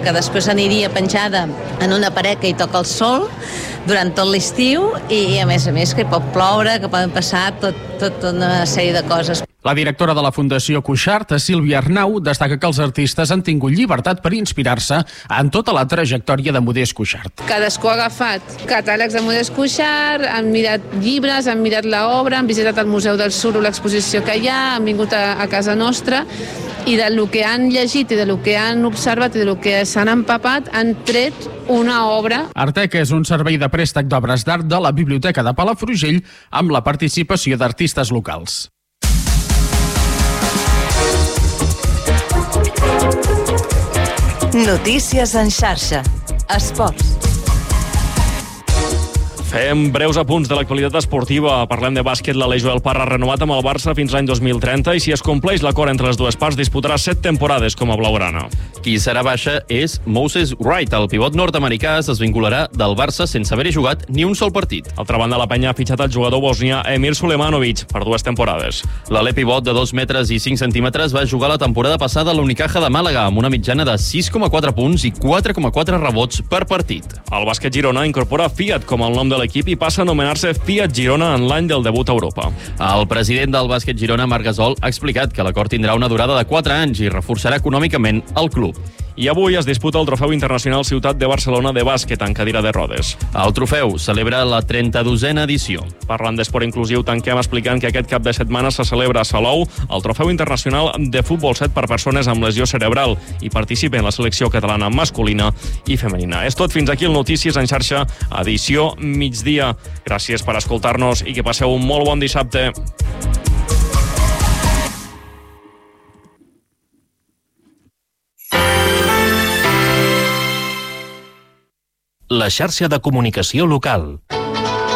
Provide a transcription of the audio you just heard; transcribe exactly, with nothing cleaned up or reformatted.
que després aniria penjada en una paret que hi toca el sol durant tot l'estiu i, a més a més, que hi pot ploure, que poden passar tot, tot una sèrie de coses. La directora de la Fundació Cuixart, Sílvia Arnau, destaca que els artistes han tingut llibertat per inspirar-se en tota la trajectòria de Modest Cuixart. Cadascú ha agafat catàlegs de Modest Cuixart, han mirat llibres, han mirat l'obra, han visitat el Museu del Suro, l'exposició que hi ha, han vingut a, a casa nostra i del que han llegit i del que han observat i del que s'han empapat han tret una obra. Arteca és un servei de préstec d'obres d'art de la Biblioteca de Palafrugell amb la participació d'artistes locals. Notícies en xarxa. Esports. Fem breus apunts de l'actualitat esportiva. Parlem de bàsquet. L'Aleix Joel Parra ha renovat amb el Barça fins l'any dos mil trenta i si es compleix l'acord entre les dues parts disputarà set temporades com a blaugrana. Qui serà baixa és Moses Wright. El pivot nord-americà es desvincularà del Barça sense haver-hi jugat ni un sol partit. Altra banda, la penya ha fitxat el jugador bosnià Emir Sulemanovic per dues temporades. L'alè pivot de dos metres i cinc centímetres va jugar la temporada passada a l'Unicaja de Màlaga amb una mitjana de sis coma quatre punts i quatre coma quatre rebots per partit. El bàsquet Girona incorpora Fiat com el nom de l'equip i passa a anomenar-se Fiat Girona en l'any del debut a Europa. El president del bàsquet Girona, Marc Gasol, ha explicat que l'acord tindrà una durada de quatre anys i reforçarà econòmicament el club. I avui es disputa el Trofeu Internacional Ciutat de Barcelona de bàsquet en cadira de rodes. El trofeu celebra la trenta-dosena edició. Parlant d'esport inclusiu, tanquem explicant que aquest cap de setmana se celebra a Salou el Trofeu Internacional de Futbol set per persones amb lesió cerebral i participa en la selecció catalana masculina i femenina. És tot, fins aquí el Notícies en xarxa, edició migdia. Gràcies per escoltar-nos i que passeu un molt bon dissabte. La xarxa de comunicació local.